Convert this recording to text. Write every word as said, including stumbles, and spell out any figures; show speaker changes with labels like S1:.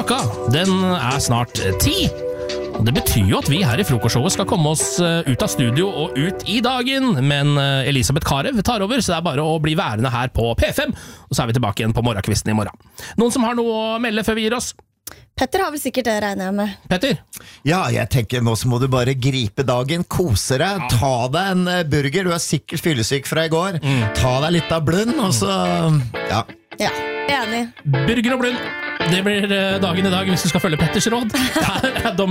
S1: klokka, den er snart ti. Og det betyr jo at vi her i Frokostshowet skal komme oss ut av studio og ut i dagen, men Elisabeth Karev tar over, så det er bare å bli værende her på P fem, og så er vi tilbake igjen på morgenkvisten i morgen. Noen som har noe å melde før vi gir oss?
S2: Petter har vel sikkert det, regner jeg med.
S1: Petter?
S3: Ja, jeg tenker nå så må du bare gripe dagen, kose deg, ta deg en burger, du er sikkert fyllesyk fra i går, mm. ta deg litt av blund, og så, ja.
S2: Ja, enig.
S1: Burger og blund, det blir dagen i dag hvis du skal følge Petters råd.